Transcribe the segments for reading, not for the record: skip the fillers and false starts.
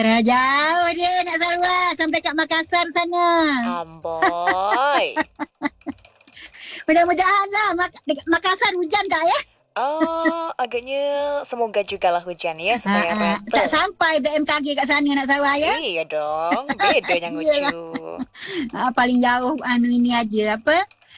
Jauh dia nak Sarawak. Sampai kat Makassar sana. Amboi. Mudah-mudahan lah. Dekat Makassar hujan tak ya? Agaknya semoga jugalah hujan ya supaya rata. Tak sampai BMKG kat sana nak Sarawak ya? Iya dong, beda yang lucu. Paling jauh ini aja apa?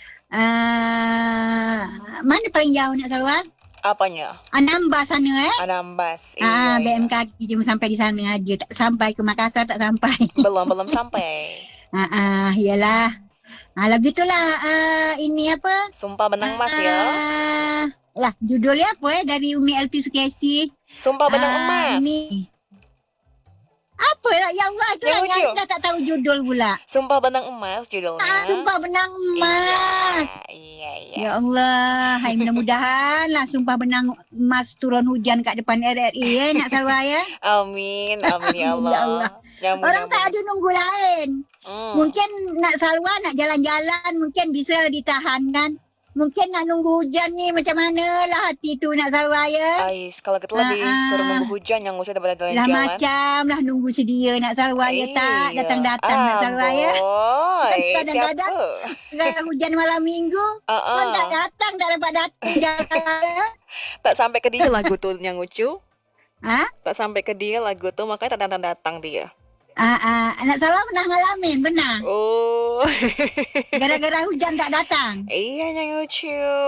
Mana paling jauh nak Sarawak? Apanya? Anambas sana Anambas. Iya. BMKG cuma sampai di sana aja. Tak sampai ke Makassar, tak sampai. Belum sampai. Iyalah. Lagu itulah ini apa? Sumpah Benang Emas ya. Lah judulnya apa dari Umi LP Sukesi? Sumpah Benang Emas. Ini. Apa lah? Ya Allah, itu lah nyanyi dah tak tahu judul pula. Sumpah Benang Emas judulnya. Sumpah Benang Emas. Iya. Ya Allah, hai mudah-mudahan lah Sumpah Benang Emas turun hujan kat depan RRI nak Sarawak ya. Amin ya Allah. Ya Allah. Orang tak ada nunggu lain. Mungkin nak Sarawak nak jalan-jalan mungkin bisa ditahan kan. Mungkin nak nunggu hujan ni macam mana lah hati tu nak Sarawak ya. Ais, kalau kita lebih suruh nunggu hujan yang usah daripada jalan-jalan. Lah macam lah nunggu sedia nak Sarawak ya tak. Datang-datang nak Sarawak ya. Kadang-kadang hujan malam minggu pun tak datang, tak dapat datang jalan ya. Tak sampai ke dia lagu tu yang lucu. Tak sampai ke dia lagu tu makanya tak datang-datang dia. Anak Sarawak pernah ngalamin, benar. Oh. Gara-gara hujan tak datang. Iya yang lucu.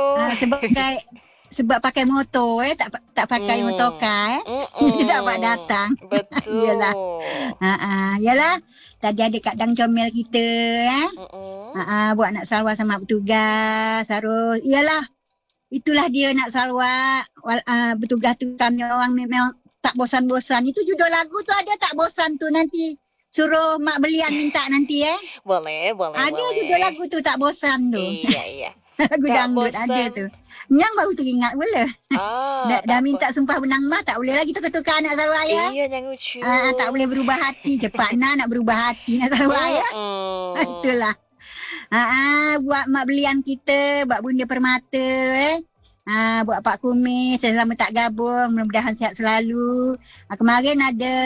Sebab pakai motor tak pakai motorkar tak dapat datang. Betul. Yalah. Tadi ada kat Dang Comel kita buat nak Sarawak sama bertugas harus. Yalah. Itulah dia nak Sarawak bertugas tu kami orang memang tak bosan-bosan. Itu judul lagu tu ada tak bosan tu nanti suruh Mak Belian minta nanti Boleh. Ada judul lagu tu tak bosan tu. Iya. Lagu dangdut ada tu. Yang baru teringat pula. Dah minta Sumpah Benang Emas tak boleh lagi tukar-tukar anak Sarawak ya. Iya yang lucu. Tak boleh berubah hati. Cepat nak berubah hati nak Sarawak ya. Itulah. Buat Mak Belian kita, buat Bunda Permata buat Pak Kumis selama tak gabung, mudah-mudahan sihat selalu. Kemarin ada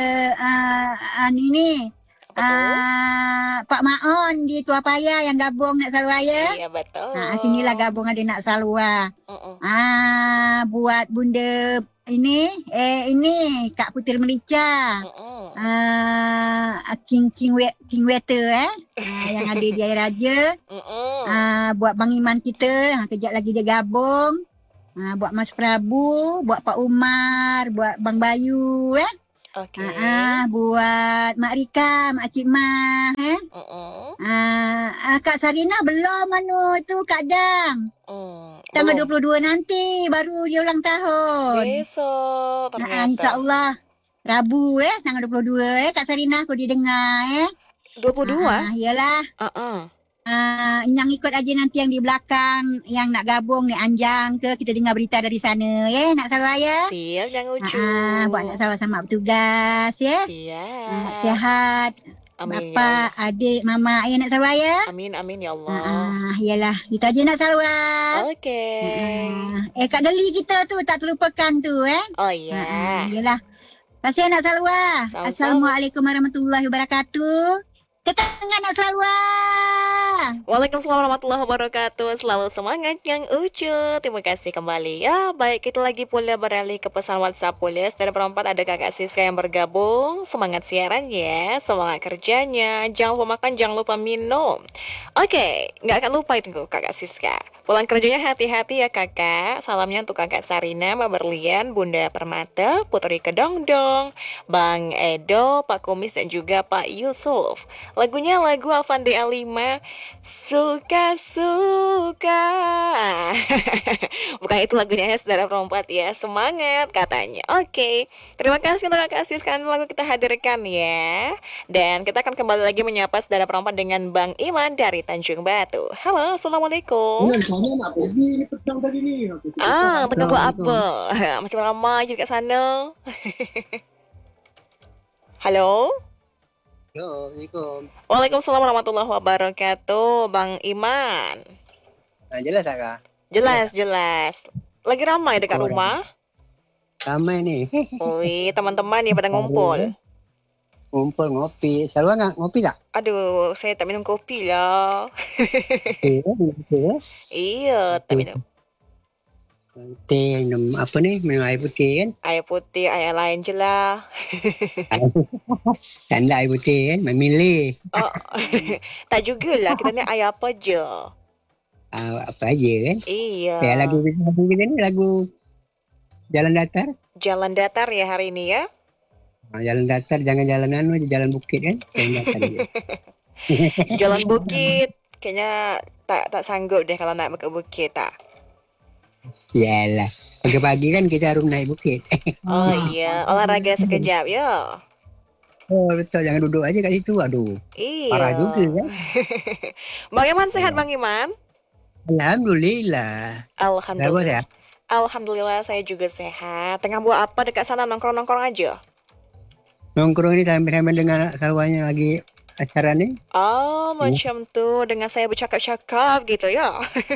Pak Maon di Tua Paya yang gabung nak Sarawak ya. Iya betul. Sinilah gabung ada nak Sarawak. Buat Bunda ini Kak Puteri Merica. King Waiter yang ada di Air Raja. Buat Bang Iman kita, kejap lagi dia gabung. Buat Mas Prabu, buat Pak Umar, buat Bang Bayu Okay. Buat Mak Rika, Mak Cik Mah Kak Sarina belum tu Kak Dang. Tanggal 22 nanti baru dia ulang tahun. Besok ternyata. InsyaAllah Rabu tanggal 22 Kak Sarina aku didengar 22? Yalah. Yang ikut aja nanti yang di belakang yang nak gabung ni Anjang ke kita dengar berita dari sana nak Sarawak ya. Siap yang lucu. Buat nak Sarawak sama bertugas ya. Siap. Sihat. Amin, Bapa, ya adik, mama, ayah nak Sarawak ya. Amin ya Allah. Yalah, kita aja nak Sarawak. Okey. Kak Deli kita tu tak terlupakan tu Oh iya. Yalah. Terima kasih nak Sarawak. Assalamualaikum warahmatullahi wabarakatuh. Kita nak Sarawak. Waalaikumsalam warahmatullahi wabarakatuh. Selalu semangat yang ucu. Terima kasih kembali ya. Baik, kita lagi pula beralih ke pesan WhatsApp pula. Dari perempat ada kakak Siska yang bergabung. Semangat siaran ya. Semangat kerjanya. Jangan lupa makan, jangan lupa minum. Oke, nggak akan lupa itu kakak Siska. Pulang kerjanya hati-hati ya kakak. Salamnya untuk kakak Sarina, Mbak Berlian, Bunda Permata, Putri Kedongdong, Bang Edo, Pak Kumis dan juga Pak Yusuf. Lagunya lagu Avandi A5, Suka-suka. Bukan itu lagunya ya saudara perempat ya. Semangat katanya. Oke. Terima kasih untuk kakak Siska. Lagu kita hadirkan ya. Dan kita akan kembali lagi menyapa saudara perempat dengan Bang Iman dari Tanjung Batu. Halo, Assalamualaikum. Nak pergi petang tadi ni. Tengah buat apa? Macam ramai je kat sana. Halo. Assalamualaikum. Waalaikumsalam warahmatullahi wabarakatuh. Bang Iman. Jelas tak kak? Jelas. Lagi ramai dekat rumah? Ramai ni. Oi, teman-teman ni pada ngumpul. Ngumpul ngopi. Selalu nggak ngopi tak? Aduh, saya tak minum kopi lah. Teh, minum teh. Iya, tak Teh, minum. teh minum apa nih? Minum air putih kan? Air putih, air lain je lah. Tanda air putih kan? Memilih Oh, tak jugalah. Kita ni air apa je. apa aja kan? Iya. Kayak lagu kita ni lagu Jalan Datar. Jalan datar ya hari ini ya. Jalan datar, jangan jalan anu aja, jalan bukit kan? Jalan datar aja. Jalan bukit. Kayaknya tak sanggup deh kalau naik ke bukit tak. Yalah. Pagi-pagi kan kita harus naik bukit. Oh iya, olahraga sekejap ya. Oh betul, jangan duduk aja kat situ. Aduh, Iya. parah juga kan? Bang Iman sehat Bang Iman? Alhamdulillah. Alhamdulillah. Sehat. Alhamdulillah saya juga sehat. Tengah buat apa dekat sana nongkrong-nongkrong aja? Nongkrong ini sambil dengan kawannya lagi acara nih. Oh, macam tu dengan saya bercakap-cakap gitu ya.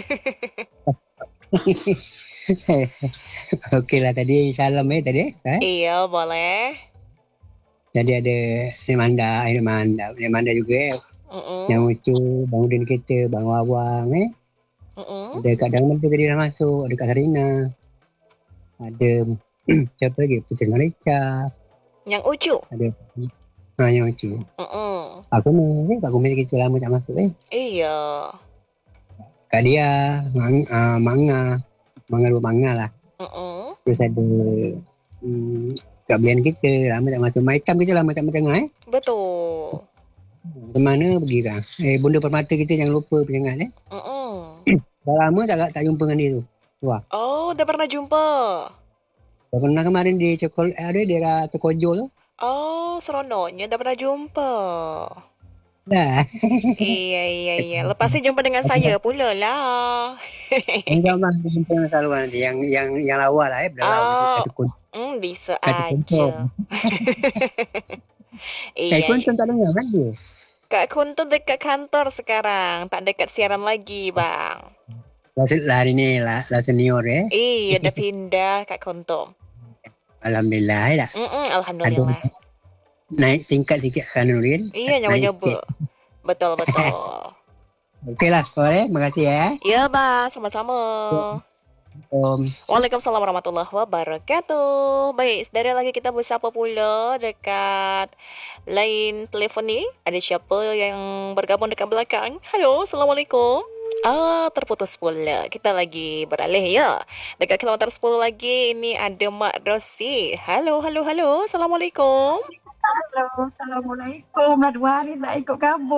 Okey lah tadi salam tadi. Iya, boleh. Tadi ada Nemanda juga. Yang lucu, Bang Udin kita, Bang Wawang Ada Kak Dangman tu tadi dah masuk, ada Kak Sarina. Ada siapa lagi? Putri Marica. Yang ucu. Ada yang lucu. Aku ni, Kak Kumis kita lama tak masuk Iya. Kak dia, Manga lah. Terus ada Kak Blian kita lama tak masuk. Maitam kita lama tak tengah Betul. Kemana pergi kan? Bunda Permata kita jangan lupa penyengat Dah lama tak jumpa dengan dia tu. Wah. Oh, dah pernah jumpa. Dah pernah kemarin di Cokol ada daerah Tekojo tu. Oh, seronoknya dah pernah jumpa. Dah. Iya. Lepas ni jumpa dengan saya pula lah. InsyaAllah jumpa dengan Salwan nanti. Yang lawa lah Oh. Tekojo. Bisa Kata aja. Iya. Kuntum tak dengar kan dia? Kak Kuntum dekat kantor sekarang. Tak dekat siaran lagi, Bang. Lah hari ni lah senior Iya, dah pindah Kak Kuntum. Alhamdulillah dah. Alhamdulillah. Naik tingkat sikit kan Nurin. Iya, nyoba-nyoba. Betul. Okeylah, boleh. Makasih Ya, Bang. Sama-sama. Waalaikumsalam warahmatullahi wabarakatuh. Baik, dari lagi kita bersapa pula dekat line telefon ni. Ada siapa yang bergabung dekat belakang? Halo, Assalamualaikum. Terputus pula. Kita lagi beralih ya. Dekat kilometer 10 lagi, ini ada Mak Rosi. Halo. Assalamualaikum. Halo, Assalamualaikum. Dah 2 hari tak ikut kabar.